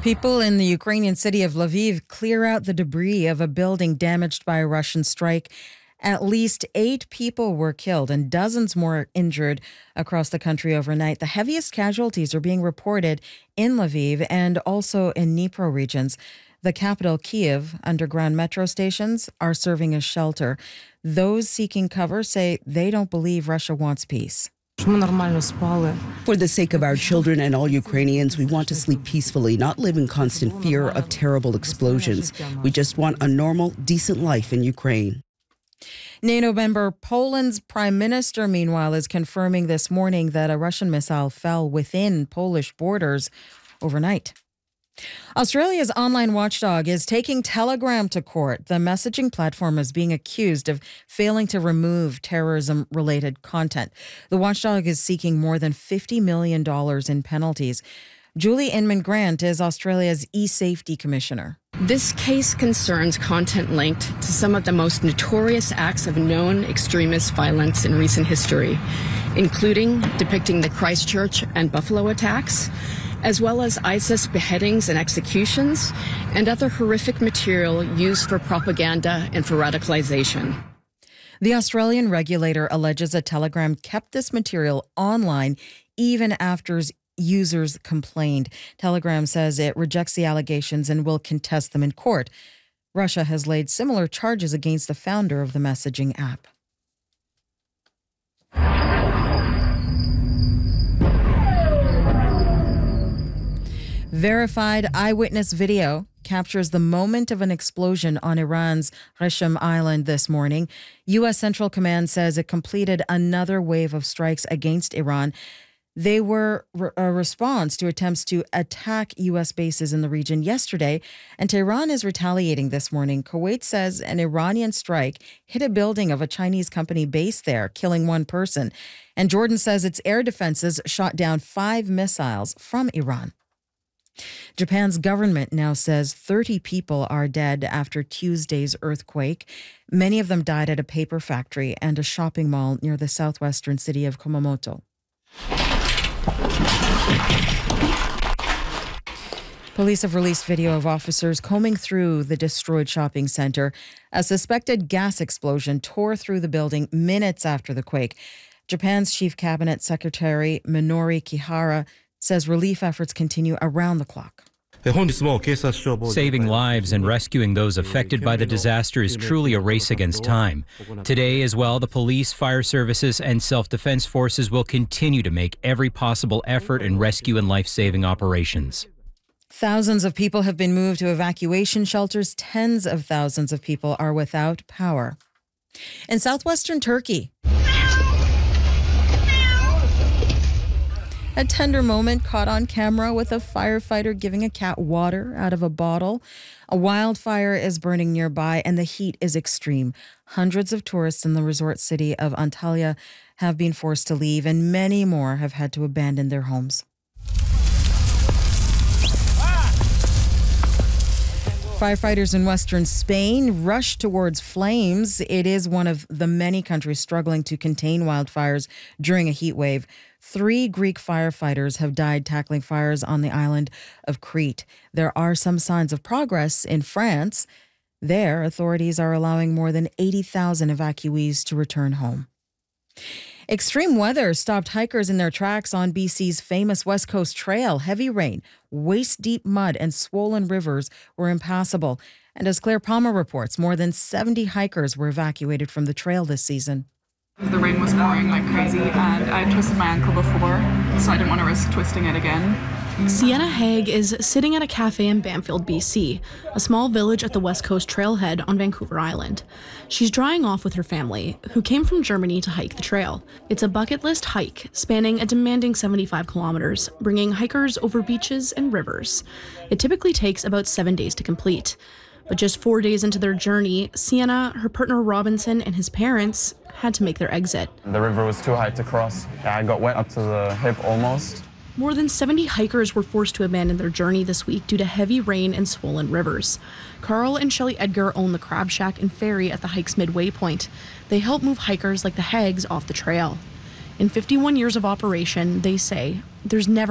People in the Ukrainian city of Lviv clear out the debris of a building damaged by a Russian strike. At least 8 people were killed and dozens more injured across the country overnight. The heaviest casualties are being reported in Lviv and also in Dnipro regions. The capital, Kyiv, underground metro stations are serving as shelter. Those seeking cover say they don't believe Russia wants peace. For the sake of our children and all Ukrainians, we want to sleep peacefully, not live in constant fear of terrible explosions. We just want a normal, decent life in Ukraine. NATO member Poland's prime minister, meanwhile, is confirming this morning that a Russian missile fell within Polish borders overnight. Australia's online watchdog is taking Telegram to court. The messaging platform is being accused of failing to remove terrorism-related content. The watchdog is seeking more than $50 million in penalties. Julie Inman-Grant is Australia's e-safety commissioner. This case concerns content linked to some of the most notorious acts of known extremist violence in recent history, including depicting the Christchurch and Buffalo attacks, as well as ISIS beheadings and executions, and other horrific material used for propaganda and for radicalization. The Australian regulator alleges that Telegram kept this material online even after users complained. Telegram says it rejects the allegations and will contest them in court. Russia has laid similar charges against the founder of the messaging app. Verified eyewitness video captures the moment of an explosion on Iran's Qashem Island this morning. U.S. Central Command says it completed another wave of strikes against Iran. They were a response to attempts to attack U.S. bases in the region yesterday, and Tehran is retaliating this morning. Kuwait says an Iranian strike hit a building of a Chinese company based there, killing one person. And Jordan says its air defenses shot down 5 missiles from Iran. Japan's government now says 30 people are dead after Tuesday's earthquake. Many of them died at a paper factory and a shopping mall near the southwestern city of Kumamoto. Police have released video of officers combing through the destroyed shopping center. A suspected gas explosion tore through the building minutes after the quake. Japan's Chief Cabinet Secretary Minori Kihara says relief efforts continue around the clock. Saving lives and rescuing those affected by the disaster is truly a race against time. Today as well, the police, fire services, and self-defense forces will continue to make every possible effort in rescue and life-saving operations. Thousands of people have been moved to evacuation shelters. Tens of thousands of people are without power. In southwestern Turkey, a tender moment caught on camera with a firefighter giving a cat water out of a bottle. A wildfire is burning nearby and the heat is extreme. Hundreds of tourists in the resort city of Antalya have been forced to leave and many more have had to abandon their homes. Firefighters in western Spain rushed towards flames. It is one of the many countries struggling to contain wildfires during a heat wave. 3 Greek firefighters have died tackling fires on the island of Crete. There are some signs of progress in France. There, authorities are allowing more than 80,000 evacuees to return home. Extreme weather stopped hikers in their tracks on BC's famous West Coast Trail. Heavy rain, waist-deep mud, and swollen rivers were impassable. And as Claire Palmer reports, more than 70 hikers were evacuated from the trail this season. The rain was pouring like crazy, and I twisted my ankle before, so I didn't want to risk twisting it again. Sienna Haig is sitting at a cafe in Bamfield, BC, a small village at the West Coast Trailhead on Vancouver Island. She's drying off with her family, who came from Germany to hike the trail. It's a bucket list hike spanning a demanding 75 kilometers, bringing hikers over beaches and rivers. It typically takes about 7 days to complete. But just 4 days into their journey, Sienna, her partner Robinson, and his parents had to make their exit. The river was too high to cross. I got wet up to the hip almost. More than 70 hikers were forced to abandon their journey this week due to heavy rain and swollen rivers. Carl and Shelley Edgar own the Crab Shack and Ferry at the hike's midway point. They help move hikers like the Hags off the trail. In 51 years of operation, they say there's never